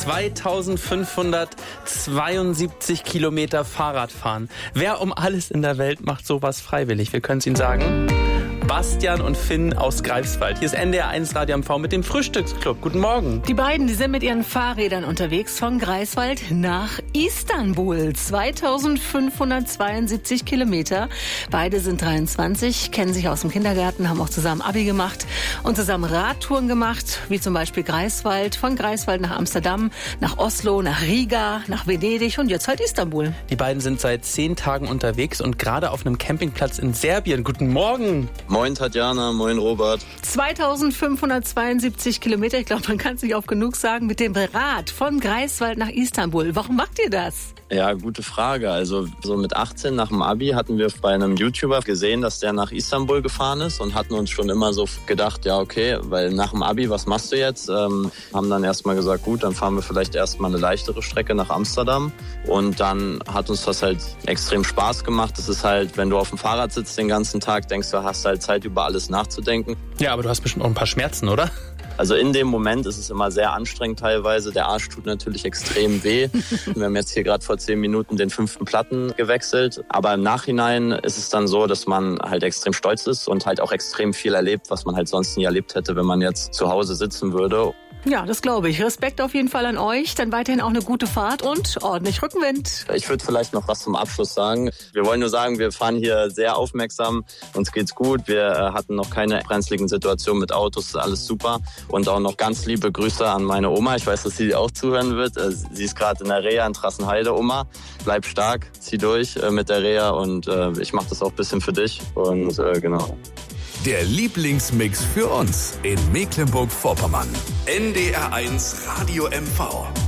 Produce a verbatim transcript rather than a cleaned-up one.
zweitausendfünfhundertzweiundsiebzig Kilometer Fahrrad fahren. Wer um alles in der Welt macht sowas freiwillig? Wir können es Ihnen sagen. Bastian und Finn aus Greifswald. Hier ist N D R eins Radio M V mit dem Frühstücksclub. Guten Morgen. Die beiden, die sind mit ihren Fahrrädern unterwegs von Greifswald nach Istanbul. zweitausendfünfhundertzweiundsiebzig Kilometer. Beide sind dreiundzwanzig, kennen sich aus dem Kindergarten, haben auch zusammen Abi gemacht und zusammen Radtouren gemacht, wie zum Beispiel Greifswald, von Greifswald nach Amsterdam, nach Oslo, nach Riga, nach Venedig und jetzt halt Istanbul. Die beiden sind seit zehn Tagen unterwegs und gerade auf einem Campingplatz in Serbien. Guten Morgen. Moin Tatjana, moin Robert. zweitausendfünfhundertzweiundsiebzig Kilometer, ich glaube, man kann es nicht oft genug sagen, mit dem Rad von Greifswald nach Istanbul. Warum macht ihr das? Ja, gute Frage. Also so mit achtzehn nach dem Abi hatten wir bei einem YouTuber gesehen, dass der nach Istanbul gefahren ist und hatten uns schon immer so gedacht, ja okay, weil nach dem Abi, was machst du jetzt? Ähm, haben dann erstmal gesagt, gut, dann fahren wir vielleicht erstmal eine leichtere Strecke nach Amsterdam und dann hat uns das halt extrem Spaß gemacht. Das ist halt, wenn du auf dem Fahrrad sitzt den ganzen Tag, denkst du, hast halt Zeit über alles nachzudenken. Ja, aber du hast bestimmt auch ein paar Schmerzen, oder? Also in dem Moment ist es immer sehr anstrengend teilweise. Der Arsch tut natürlich extrem weh. Wir haben jetzt hier gerade vor zehn Minuten den fünften Platten gewechselt. Aber im Nachhinein ist es dann so, dass man halt extrem stolz ist und halt auch extrem viel erlebt, was man halt sonst nie erlebt hätte, wenn man jetzt zu Hause sitzen würde. Ja, das glaube ich. Respekt auf jeden Fall an euch. Dann weiterhin auch eine gute Fahrt und ordentlich Rückenwind. Ich würde vielleicht noch was zum Abschluss sagen. Wir wollen nur sagen, wir fahren hier sehr aufmerksam. Uns geht's gut. Wir hatten noch keine brenzligen Situationen mit Autos. Alles super. Und auch noch ganz liebe Grüße an meine Oma. Ich weiß, dass sie auch zuhören wird. Sie ist gerade in der Reha in Trassenheide. Oma, bleib stark, zieh durch mit der Reha. Und ich mache das auch ein bisschen für dich. Und genau. Der Lieblingsmix für uns in Mecklenburg-Vorpommern. N D R eins Radio M V.